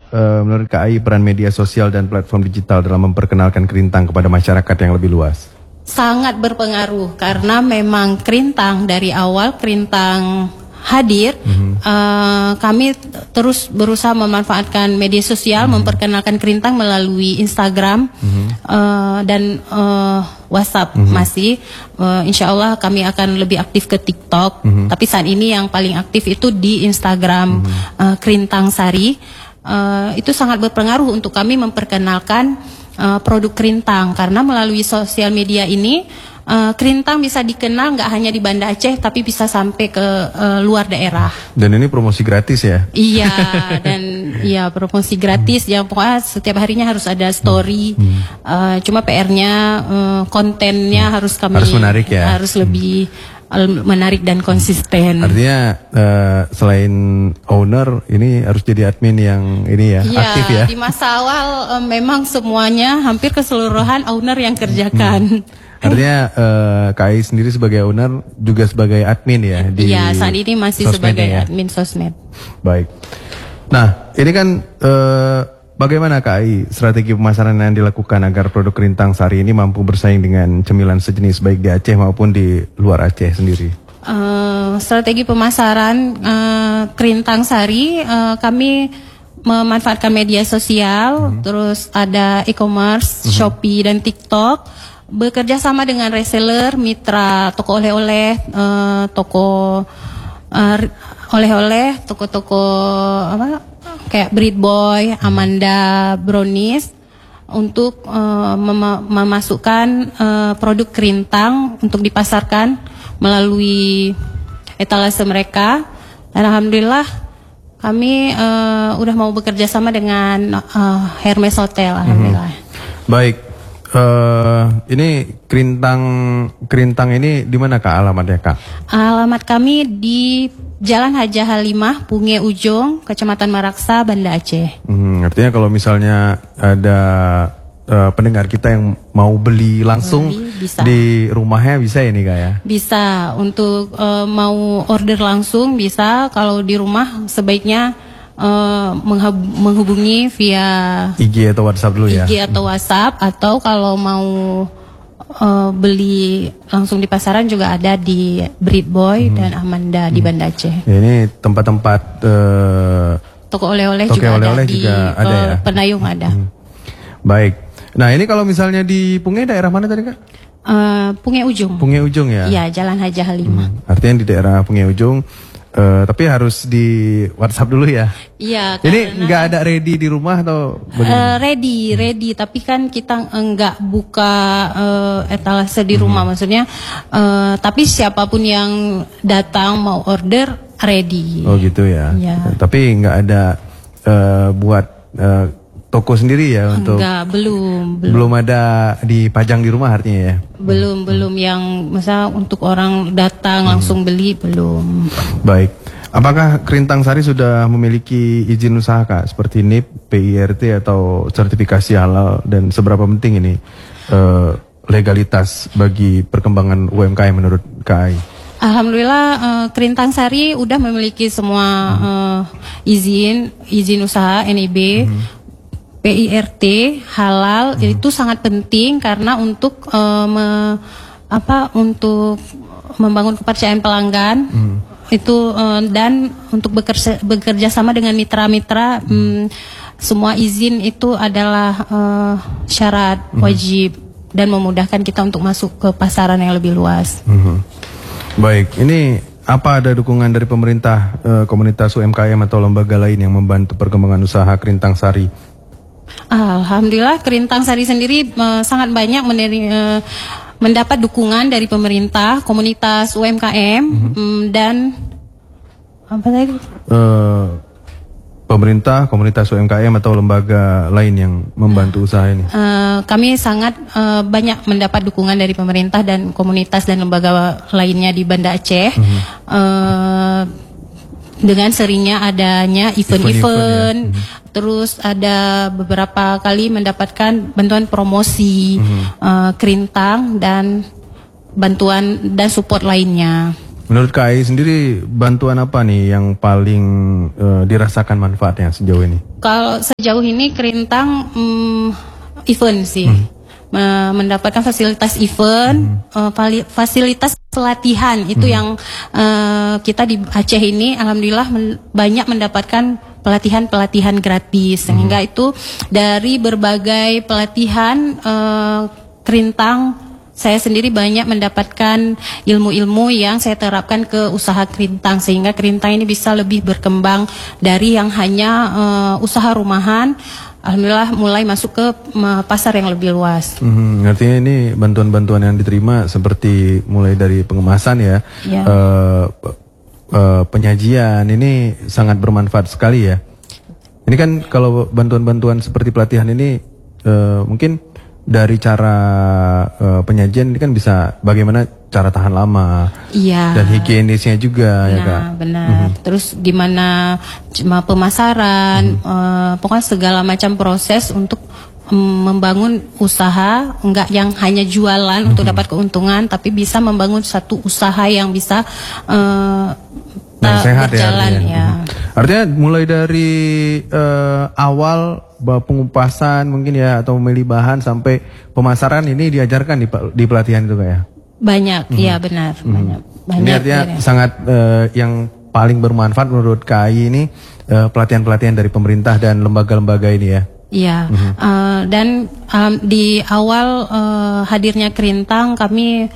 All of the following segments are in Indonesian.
menurut KAI peran media sosial dan platform digital dalam memperkenalkan kerintang kepada masyarakat yang lebih luas? Sangat berpengaruh karena memang kerintang dari awal kerintang hadir, kami terus berusaha memanfaatkan media sosial, memperkenalkan kerintang melalui Instagram dan WhatsApp masih. Insya Allah kami akan lebih aktif ke TikTok, tapi saat ini yang paling aktif itu di Instagram Kerintang Sari. Itu sangat berpengaruh untuk kami memperkenalkan produk kerintang karena melalui sosial media ini kerintang bisa dikenal nggak hanya di Banda Aceh tapi bisa sampai ke luar daerah. Dan ini promosi gratis ya? Iya, dan iya promosi gratis. Yang pokoknya setiap harinya harus ada story. Cuma PR-nya kontennya harus kami harus menarik ya? Harus lebih menarik dan konsisten. Artinya selain owner ini harus jadi admin yang ini ya, aktif ya? Di masa awal memang semuanya hampir keseluruhan owner yang kerjakan. Artinya KAI sendiri sebagai owner juga sebagai admin ya? Iya, saat ini masih sebagai admin sosmed. Baik. Nah, ini kan bagaimana KAI strategi pemasaran yang dilakukan agar produk Kerintang Sari ini mampu bersaing dengan cemilan sejenis baik di Aceh maupun di luar Aceh sendiri? Strategi pemasaran Kerintang Sari, kami memanfaatkan media sosial, terus ada e-commerce, Shopee dan TikTok. Bekerja sama dengan reseller, mitra, toko oleh-oleh, toko oleh-oleh, toko-toko apa kayak Breed Boy, Amanda, Brownies untuk memasukkan produk kerintang untuk dipasarkan melalui etalase mereka. Dan alhamdulillah kami udah mau bekerja sama dengan Hermes Hotel, alhamdulillah. Baik. Ini kerintang ini di mana Kak alamatnya Kak? Alamat kami di Jalan Haja Halimah, Punge Ujung, Kecamatan Maraksa, Banda Aceh. Artinya kalau misalnya ada pendengar kita yang mau beli langsung di rumahnya bisa ya nih Kak ya? Bisa, untuk mau order langsung bisa, kalau di rumah sebaiknya menghubungi via IG atau WhatsApp dulu ya? IG atau WhatsApp, atau kalau mau beli langsung di pasaran juga ada di Breed Boy dan Amanda di Banda Aceh. Ya, ini tempat-tempat toko oleh-oleh juga, ada ya? Penayung ada. Baik. Nah ini kalau misalnya di Punge daerah mana tadi Kak? Punge Ujung. Punge Ujung ya? Iya, Jalan Haja Halimah. Artinya di daerah Punge Ujung. Tapi harus di WhatsApp dulu ya? Iya. Ini nggak ada ready di rumah atau bagaimana? Ready. Tapi kan kita nggak buka etalase di rumah, maksudnya. Tapi siapapun yang datang mau order ready. Oh gitu ya? Iya. Tapi nggak ada buat toko sendiri ya untuk? Enggak, belum. Belum ada dipajang di rumah artinya ya? Belum yang masa untuk orang datang langsung beli, belum. Baik. Apakah Kerintang Sari sudah memiliki izin usaha Kak? Seperti NIP, PIRT atau sertifikasi halal, dan seberapa penting ini legalitas bagi perkembangan UMKM menurut KAI? Alhamdulillah Kerintang Sari udah memiliki semua izin usaha NIB. PIRT halal itu sangat penting karena untuk untuk membangun kepercayaan pelanggan itu, dan untuk bekerja sama dengan mitra-mitra, semua izin itu adalah syarat wajib dan memudahkan kita untuk masuk ke pasaran yang lebih luas. Baik, ini apa ada dukungan dari pemerintah, komunitas UMKM atau lembaga lain yang membantu perkembangan usaha Kerintang Sari? Alhamdulillah Kerintang Sari sendiri sangat banyak mendapat dukungan dari pemerintah, komunitas UMKM, dan apa tadi? Pemerintah, komunitas UMKM atau lembaga lain yang membantu usaha ini? Kami sangat banyak mendapat dukungan dari pemerintah dan komunitas dan lembaga lainnya di Banda Aceh. Dengan seringnya adanya event-event, terus ada beberapa kali mendapatkan bantuan promosi kerintang dan bantuan dan support lainnya. Menurut KAI sendiri bantuan apa nih yang paling dirasakan manfaatnya sejauh ini? Kalau sejauh ini Kerintang event sih. Mendapatkan fasilitas event, fasilitas pelatihan itu yang kita di Aceh ini alhamdulillah banyak mendapatkan pelatihan gratis, sehingga itu dari berbagai pelatihan Kerintang saya sendiri banyak mendapatkan ilmu-ilmu yang saya terapkan ke usaha Kerintang, sehingga Kerintang ini bisa lebih berkembang dari yang hanya usaha rumahan. Alhamdulillah mulai masuk ke pasar yang lebih luas. Artinya ini bantuan-bantuan yang diterima seperti mulai dari pengemasan ya, penyajian ini sangat bermanfaat sekali ya. Ini kan kalau bantuan-bantuan seperti pelatihan ini mungkin dari cara penyajian ini kan bisa bagaimana cara tahan lama, dan higienisnya juga ya Kak. Benar. Terus gimana pemasaran, pokoknya segala macam proses untuk membangun usaha, enggak yang hanya jualan untuk dapat keuntungan, tapi bisa membangun satu usaha yang bisa sehat berjalan ya. Artinya mulai dari awal pengupasan mungkin ya, atau memilih bahan sampai pemasaran ini diajarkan di pelatihan itu Kak ya? Banyak, iya benar. Banyak. Ini artinya sangat yang paling bermanfaat menurut KAI ini pelatihan-pelatihan dari pemerintah dan lembaga-lembaga ini ya? Iya, dan di awal hadirnya Kerintang kami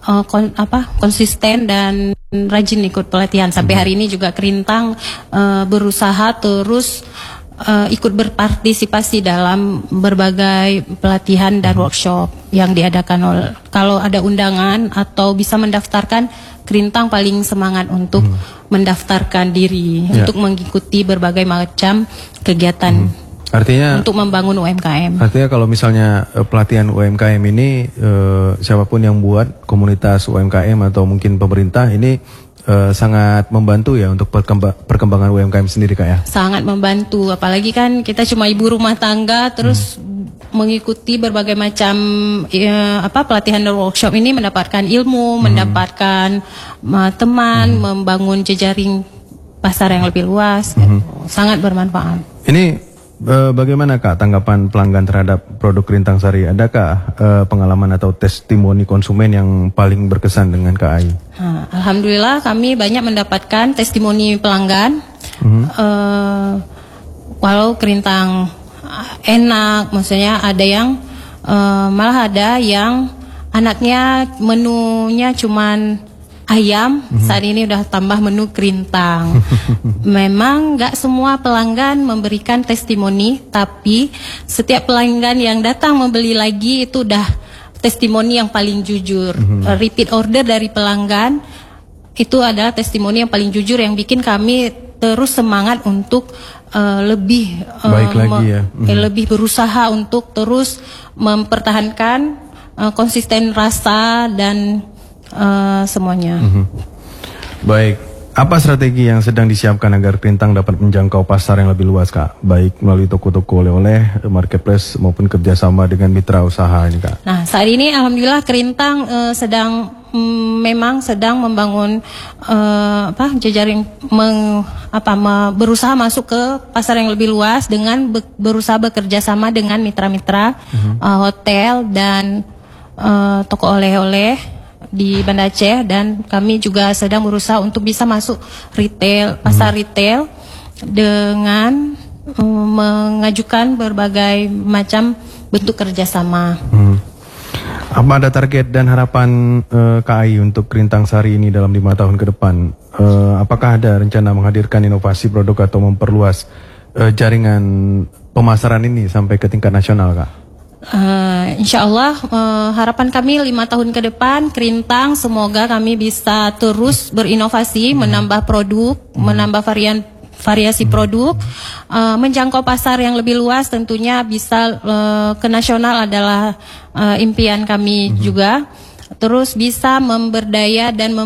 konsisten dan rajin ikut pelatihan. Sampai hari ini juga Kerintang berusaha terus ikut berpartisipasi dalam berbagai pelatihan dan workshop yang diadakan oleh, kalau ada undangan atau bisa mendaftarkan, Kerintang paling semangat untuk mendaftarkan diri untuk mengikuti berbagai macam kegiatan. Artinya untuk membangun UMKM. Artinya kalau misalnya pelatihan UMKM ini siapapun yang buat, komunitas UMKM atau mungkin pemerintah ini sangat membantu ya untuk perkembangan UMKM sendiri Kak ya? Sangat membantu, apalagi kan kita cuma ibu rumah tangga terus mengikuti berbagai macam pelatihan dan workshop ini, mendapatkan ilmu, mendapatkan teman, membangun jejaring pasar yang lebih luas, sangat bermanfaat. Ini bagaimana Kak tanggapan pelanggan terhadap produk Kerintang Sari? Adakah pengalaman atau testimoni konsumen yang paling berkesan dengan KAI? Alhamdulillah kami banyak mendapatkan testimoni pelanggan. Walau Kerintang enak, maksudnya ada yang malah ada yang anaknya menunya cuman ayam, saat ini udah tambah menu Kerintang. Memang nggak semua pelanggan memberikan testimoni, tapi setiap pelanggan yang datang membeli lagi itu udah testimoni yang paling jujur. Repeat order dari pelanggan itu adalah testimoni yang paling jujur, yang bikin kami terus semangat untuk lebih baik lagi ya. Lebih berusaha untuk terus mempertahankan konsisten rasa dan semuanya. Baik, apa strategi yang sedang disiapkan agar Kerintang dapat menjangkau pasar yang lebih luas Kak? Baik melalui toko-toko oleh-oleh, marketplace maupun kerjasama dengan mitra usaha ini Kak. Nah saat ini alhamdulillah Kerintang memang sedang membangun jejaring berusaha masuk ke pasar yang lebih luas dengan berusaha bekerja sama dengan mitra-mitra hotel dan toko oleh-oleh di Banda Aceh, dan kami juga sedang berusaha untuk bisa masuk retail, pasar retail dengan mengajukan berbagai macam bentuk kerjasama. Apa ada target dan harapan KAI untuk Kerintang Sari ini dalam 5 tahun ke depan? Apakah ada rencana menghadirkan inovasi produk atau memperluas jaringan pemasaran ini sampai ke tingkat nasional Kak? Insya Allah harapan kami 5 tahun ke depan Kerintang semoga kami bisa terus berinovasi, menambah produk, menambah variasi produk, menjangkau pasar yang lebih luas, tentunya bisa ke nasional adalah impian kami juga. Terus bisa memberdaya dan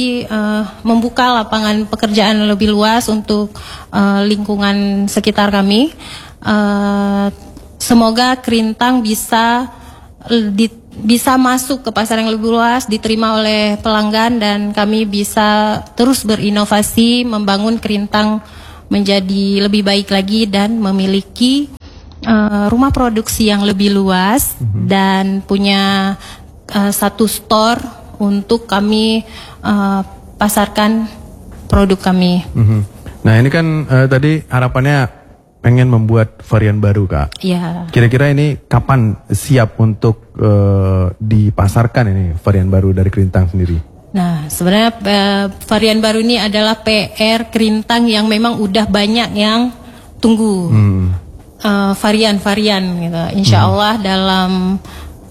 membuka lapangan pekerjaan lebih luas untuk lingkungan sekitar kami. Semoga Kerintang bisa bisa masuk ke pasar yang lebih luas, diterima oleh pelanggan, dan kami bisa terus berinovasi membangun Kerintang menjadi lebih baik lagi dan memiliki rumah produksi yang lebih luas dan punya satu store untuk kami pasarkan produk kami. Nah ini kan tadi harapannya pengen membuat varian baru, Kak. Iya. Kira-kira ini kapan siap untuk dipasarkan ini varian baru dari Kerintang sendiri? Nah, sebenarnya varian baru ini adalah PR Kerintang yang memang udah banyak yang tunggu varian-varian gitu. Insya Allah dalam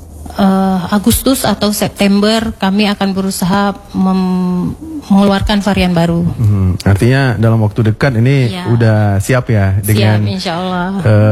Agustus atau September kami akan berusaha mengeluarkan varian baru. Artinya dalam waktu dekat ini udah siap ya dengan siap, insya Allah.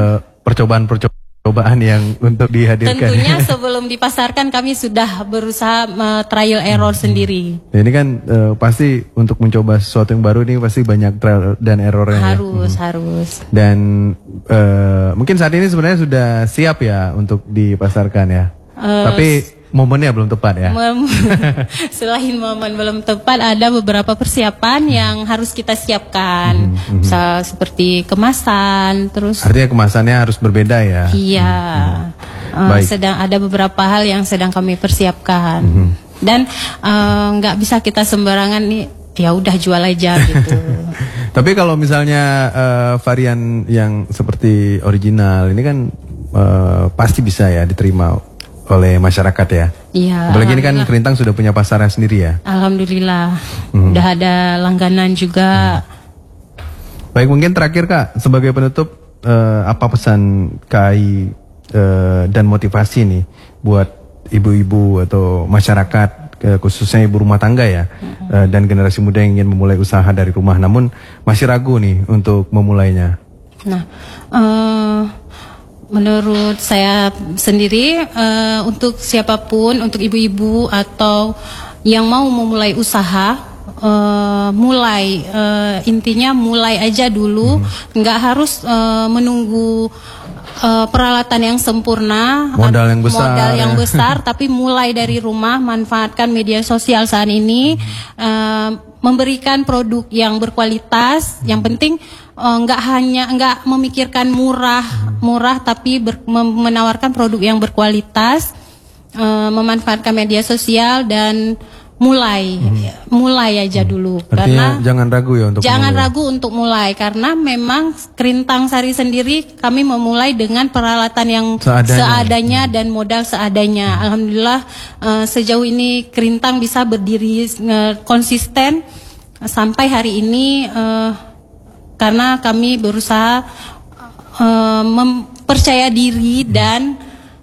Percobaan yang untuk dihadirkan. Tentunya sebelum dipasarkan kami sudah berusaha trial error sendiri. Ini kan pasti untuk mencoba sesuatu yang baru ini pasti banyak trial dan errornya. Harus. Dan mungkin saat ini sebenarnya sudah siap ya untuk dipasarkan ya. Tapi momennya belum tepat ya. Selain momen belum tepat, ada beberapa persiapan yang harus kita siapkan. Seperti kemasan, terus. Artinya kemasannya harus berbeda ya. Iya. Sedang ada beberapa hal yang sedang kami persiapkan. Dan nggak bisa kita sembarangan nih. Ya udah jual aja gitu. Tapi kalau misalnya varian yang seperti original ini kan pasti bisa ya diterima oleh masyarakat ya. Iya. Apalagi ini kan Kerintang sudah punya pasarnya sendiri ya. Alhamdulillah. Udah ada langganan juga. Baik, mungkin terakhir Kak, sebagai penutup apa pesan KAI dan motivasi nih buat ibu-ibu atau masyarakat khususnya ibu rumah tangga ya, dan generasi muda yang ingin memulai usaha dari rumah namun masih ragu nih untuk memulainya. Nah, menurut saya sendiri, untuk siapapun, untuk ibu-ibu atau yang mau memulai usaha, intinya mulai aja dulu, nggak harus menunggu peralatan yang sempurna, modal yang besar, tapi mulai dari rumah, manfaatkan media sosial saat ini, memberikan produk yang berkualitas, yang penting nggak memikirkan murah tapi menawarkan produk yang berkualitas, memanfaatkan media sosial dan mulai aja dulu. Artinya karena jangan ragu ya untuk mulai karena memang Kerintang Sari sendiri kami memulai dengan peralatan yang seadanya dan modal seadanya. Alhamdulillah sejauh ini Kerintang bisa berdiri konsisten sampai hari ini, karena kami berusaha mempercaya diri dan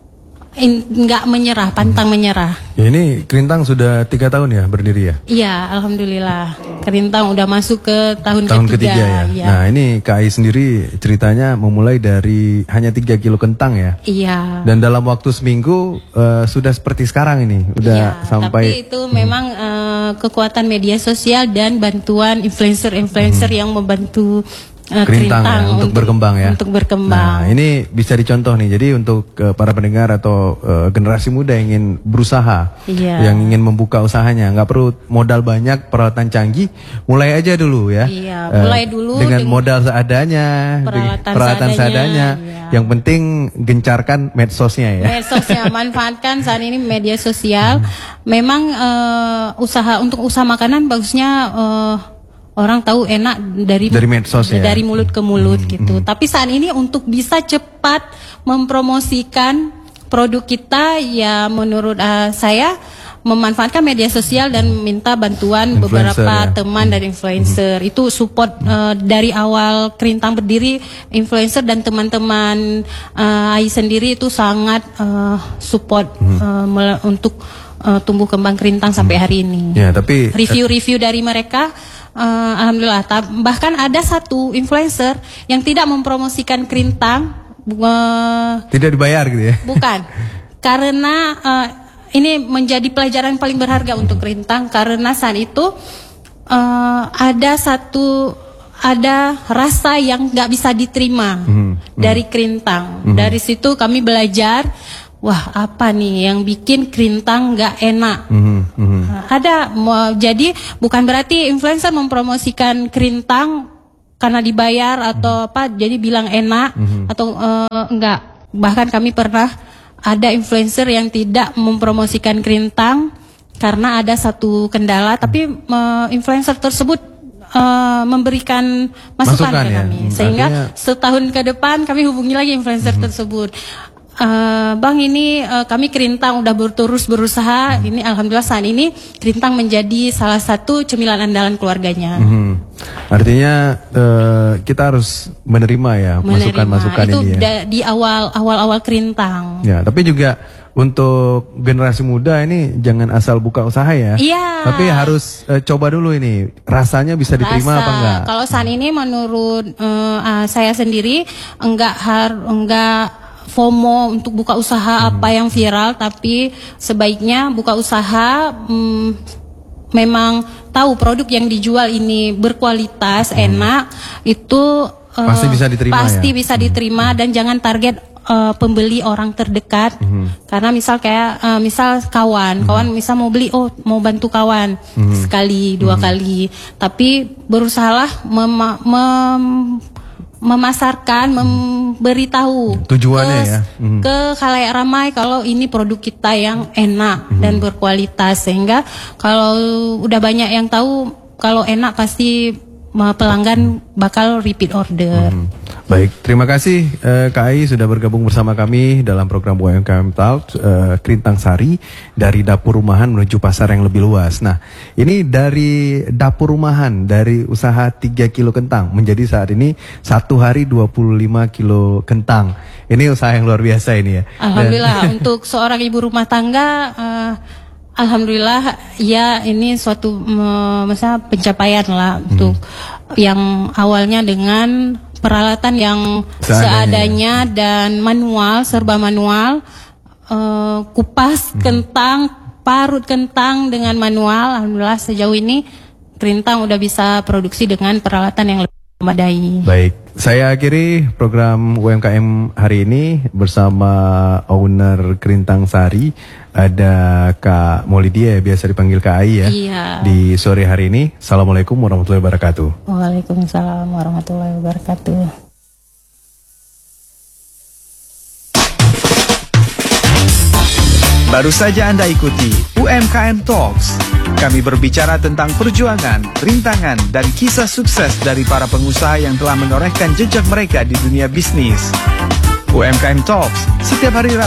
nggak menyerah, pantang menyerah. Ya, ini Kerintang sudah 3 tahun ya berdiri ya? Iya, alhamdulillah. Kerintang udah masuk ke tahun ketiga ya. Ya. Nah, ini KAI sendiri ceritanya memulai dari hanya 3 kilo kentang ya? Iya. Dan dalam waktu seminggu sudah seperti sekarang ini, udah sampai. Tapi itu memang kekuatan media sosial dan bantuan influencer yang membantu Kerintang ya, untuk berkembang ya. Untuk berkembang. Nah, ini bisa dicontoh nih. Jadi untuk para pendengar atau generasi muda yang ingin berusaha, yang ingin membuka usahanya, nggak perlu modal banyak, peralatan canggih, mulai aja dulu ya. Iya, mulai dulu dengan modal seadanya, peralatan seadanya. Iya. Yang penting gencarkan medsosnya ya. Medsosnya, manfaatkan saat ini media sosial. Memang untuk usaha makanan bagusnya orang tahu enak dari medsos ya? Dari mulut ke mulut gitu. Tapi saat ini untuk bisa cepat mempromosikan produk kita, ya menurut saya memanfaatkan media sosial dan minta bantuan beberapa teman dari influencer. Itu support dari awal Kerintang berdiri, influencer dan teman-teman AI sendiri itu sangat support untuk tumbuh kembang Kerintang sampai hari ini. Ya, tapi review-review dari mereka alhamdulillah. Bahkan ada satu influencer yang tidak mempromosikan Kerintang, tidak dibayar gitu ya? Bukan, karena ini menjadi pelajaran paling berharga untuk Kerintang, karena saat itu ada rasa yang nggak bisa diterima dari Kerintang. Dari situ kami belajar wah apa nih yang bikin Krintang nggak enak. Ada, jadi bukan berarti influencer mempromosikan Krintang karena dibayar atau apa, jadi bilang enak atau enggak. Bahkan kami pernah ada influencer yang tidak mempromosikan Krintang karena ada satu kendala, tapi influencer tersebut memberikan masukan ke ya? kami, sehingga setahun ke depan kami hubungi lagi influencer tersebut. Bang, ini kami Krintang udah terus berusaha. Ini alhamdulillah saat ini Krintang menjadi salah satu cemilan andalan keluarganya. Artinya kita harus menerima ya masukan-masukan itu ini ya. Di awal Krintang. Ya, tapi juga untuk generasi muda ini jangan asal buka usaha ya. Iya. Tapi harus coba dulu ini rasanya bisa diterima apa enggak. Kalau saat ini menurut saya sendiri enggak FOMO untuk buka usaha apa yang viral, tapi sebaiknya buka usaha memang tahu produk yang dijual ini berkualitas, enak, itu pasti bisa diterima. Bisa diterima, dan jangan target pembeli orang terdekat. Karena misal misal kawan misal mau beli, mau bantu kawan sekali, dua kali, tapi berusahalah memasarkan, memberitahu tujuannya ke khalayak ramai kalau ini produk kita yang enak dan berkualitas, sehingga kalau udah banyak yang tahu kalau enak pasti pelanggan bakal repeat order. Baik, terima kasih Kak Ai sudah bergabung bersama kami dalam program UMKM Talk Krintang Sari, dari dapur rumahan menuju pasar yang lebih luas. Nah, ini dari dapur rumahan, dari usaha 3 kilo kentang menjadi saat ini 1 hari 25 kilo kentang. Ini usaha yang luar biasa ini ya. Alhamdulillah. Untuk seorang ibu rumah tangga, alhamdulillah ya, ini suatu pencapaian lah. Untuk yang awalnya dengan peralatan yang seadanya dan manual, serba manual, kupas kentang, parut kentang dengan manual. Alhamdulillah sejauh ini Krintang udah bisa produksi dengan peralatan yang lebih memadai. Baik, saya akhiri program UMKM hari ini bersama owner Krintang Sari, ada Kak Maulidia, biasa dipanggil Kak Ai ya. Iya. Di sore hari ini. Assalamualaikum warahmatullahi wabarakatuh. Waalaikumsalam warahmatullahi wabarakatuh. Baru saja Anda ikuti UMKM Talks. Kami berbicara tentang perjuangan, rintangan, dan kisah sukses dari para pengusaha yang telah menorehkan jejak mereka di dunia bisnis. UMKM Talks setiap hari